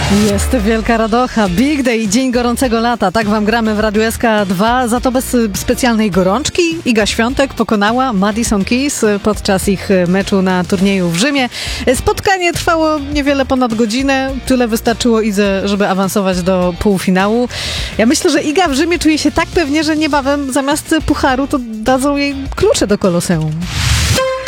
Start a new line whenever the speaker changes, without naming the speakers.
Jest wielka radocha, Big Day, dzień gorącego lata. Tak wam gramy w Radiu SK2, za to bez specjalnej gorączki. Iga Świątek pokonała Madison Keys podczas ich meczu na turnieju w Rzymie. Spotkanie trwało niewiele ponad godzinę. Tyle wystarczyło Idze, żeby awansować do półfinału. Ja myślę, że Iga w Rzymie czuje się tak pewnie, że niebawem zamiast pucharu to dadzą jej klucze do Koloseum.